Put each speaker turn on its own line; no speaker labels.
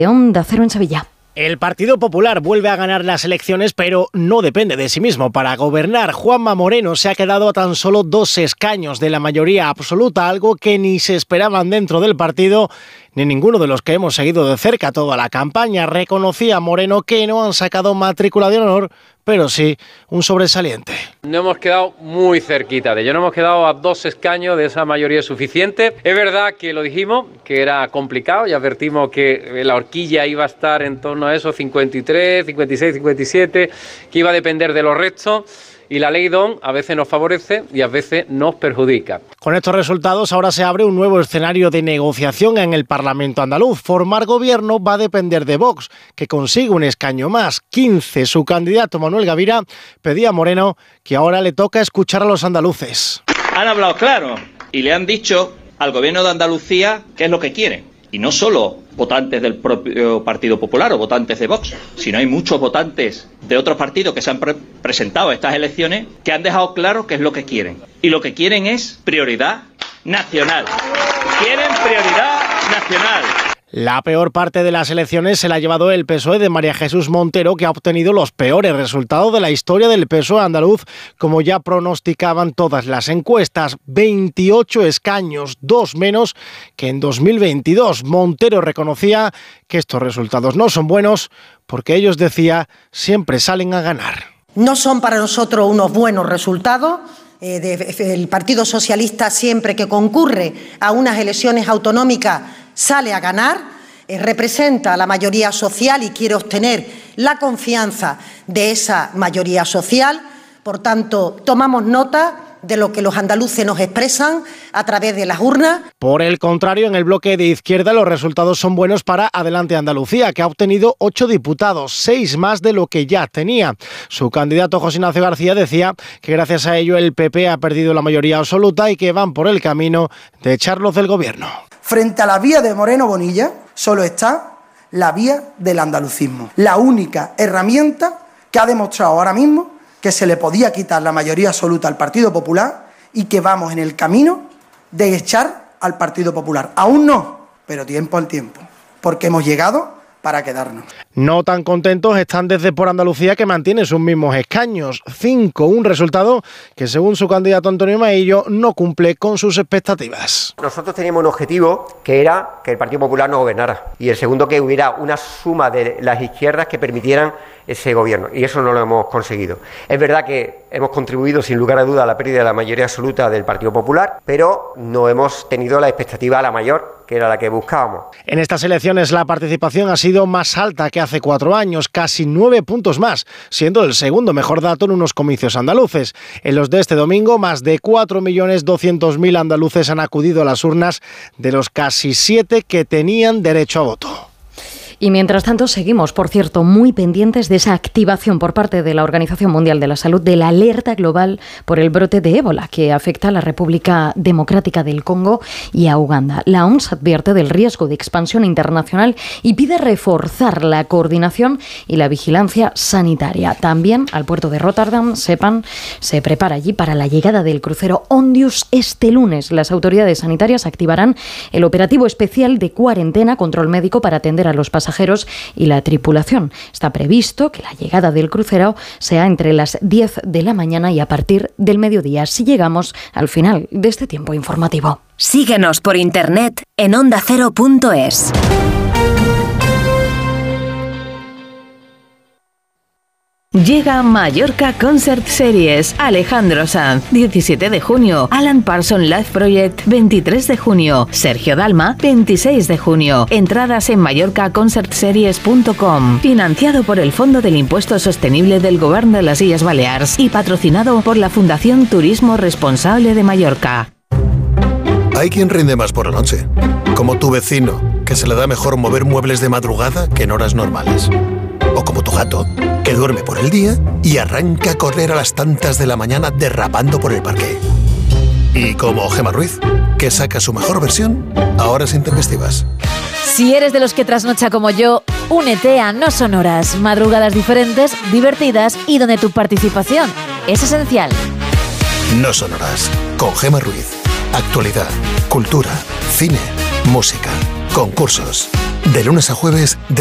Onda Cero en Sevilla.
El Partido Popular vuelve a ganar las elecciones, pero no depende de sí mismo. Para gobernar, Juanma Moreno se ha quedado a tan solo 2 escaños de la mayoría absoluta, algo que ni se esperaban dentro del partido, ni ninguno de los que hemos seguido de cerca toda la campaña. Reconocía Moreno que no han sacado matrícula de honor, pero sí un sobresaliente.
No hemos quedado muy cerquita de ello, no hemos quedado a 2 escaños de esa mayoría suficiente. Es verdad que lo dijimos, que era complicado, y advertimos que la horquilla iba a estar en torno a esos 53, 56, 57, que iba a depender de los restos. Y la ley DON a veces nos favorece y a veces nos perjudica.
Con estos resultados ahora se abre un nuevo escenario de negociación en el Parlamento andaluz. Formar gobierno va a depender de Vox, que consigue un escaño más, 15. Su candidato Manuel Gavira pedía a Moreno que ahora le toca escuchar a los andaluces.
Han hablado claro y le han dicho al gobierno de Andalucía qué es lo que quieren. Y no solo votantes del propio Partido Popular o votantes de Vox, sino hay muchos votantes de otros partidos que se han presentado a estas elecciones que han dejado claro qué es lo que quieren. Y lo que quieren es prioridad nacional. Quieren prioridad nacional.
La peor parte de las elecciones se la ha llevado el PSOE de María Jesús Montero, que ha obtenido los peores resultados de la historia del PSOE andaluz, como ya pronosticaban todas las encuestas. 28 escaños, 2 menos que en 2022. Montero reconocía que estos resultados no son buenos porque ellos, decía, siempre salen a ganar.
No son para nosotros unos buenos resultados. El Partido Socialista, siempre que concurre a unas elecciones autonómicas, sale a ganar, representa a la mayoría social y quiere obtener la confianza de esa mayoría social. Por tanto, tomamos nota de lo que los andaluces nos expresan a través de las urnas.
Por el contrario, en el bloque de izquierda los resultados son buenos para Adelante Andalucía, que ha obtenido 8 diputados, 6 más de lo que ya tenía. Su candidato José Ignacio García decía que gracias a ello el PP ha perdido la mayoría absoluta y que van por el camino de echarlos del gobierno.
Frente a la vía de Moreno Bonilla solo está la vía del andalucismo, la única herramienta que ha demostrado ahora mismo que se le podía quitar la mayoría absoluta al Partido Popular y que vamos en el camino de echar al Partido Popular. Aún no, pero tiempo al tiempo, porque hemos llegado para quedarnos.
No tan contentos están desde Por Andalucía, que mantiene sus mismos escaños, 5, un resultado que según su candidato Antonio Maillo no cumple con sus expectativas.
Nosotros teníamos un objetivo que era que el Partido Popular no gobernara y el segundo que hubiera una suma de las izquierdas que permitieran ese gobierno, y eso no lo hemos conseguido. Es verdad que hemos contribuido sin lugar a duda a la pérdida de la mayoría absoluta del Partido Popular, pero no hemos tenido la expectativa la mayor, que era la que buscábamos.
En estas elecciones la participación ha sido más alta que hace 4 años, casi 9 puntos más, siendo el segundo mejor dato en unos comicios andaluces. En los de este domingo, más de 4.200.000 andaluces han acudido a las urnas, de los casi 7 que tenían derecho a voto.
Y mientras tanto seguimos, por cierto, muy pendientes de esa activación por parte de la Organización Mundial de la Salud de la alerta global por el brote de ébola que afecta a la República Democrática del Congo y a Uganda. La OMS advierte del riesgo de expansión internacional y pide reforzar la coordinación y la vigilancia sanitaria. También al puerto de Rotterdam, sepan, se prepara allí para la llegada del crucero Ondius este lunes. Las autoridades sanitarias activarán el operativo especial de cuarentena, control médico para atender a los pasajeros y la tripulación. Está previsto que la llegada del crucero sea entre las 10 de la mañana y a partir del mediodía. Así llegamos al final de este tiempo informativo.
Síguenos por internet en ondacero.es. Llega Mallorca Concert Series. Alejandro Sanz, 17 de junio. Alan Parsons Live Project, 23 de junio. Sergio Dalma, 26 de junio. Entradas en mallorcaconcertseries.com. Financiado por el Fondo del Impuesto Sostenible del Govern de las Illes Balears y patrocinado por la Fundación Turismo Responsable de Mallorca.
Hay quien rinde más por la noche, como tu vecino, que se le da mejor mover muebles de madrugada que en horas normales. O como tu gato, que duerme por el día y arranca a correr a las tantas de la mañana derrapando por el parque. Y como Gemma Ruiz, que saca su mejor versión a horas intempestivas.
Si eres de los que trasnocha como yo, únete a No Son Horas. Madrugadas diferentes, divertidas y donde tu participación es esencial.
No Son Horas, con Gemma Ruiz. Actualidad, cultura, cine, música, concursos, De lunes a jueves,